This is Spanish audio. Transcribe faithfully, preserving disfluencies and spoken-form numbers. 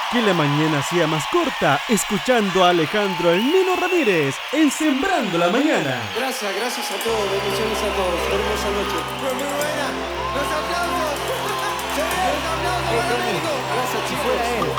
Que la mañana sea más corta, escuchando a Alejandro El Nino Ramírez en Sembrando la Mañana. Gracias, gracias a todos, bendiciones a todos. Hermosa noche. Fue muy buena. Los aplausos. Se ve el aplauso para Domingo. Gracias, chicos.